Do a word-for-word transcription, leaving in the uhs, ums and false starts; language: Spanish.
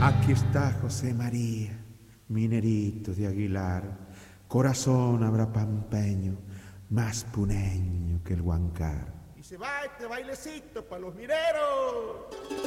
Aquí está José María, minerito de Aguilar, corazón habrá pampeño, más puneño que el Huancar. Y se va este bailecito para los mineros.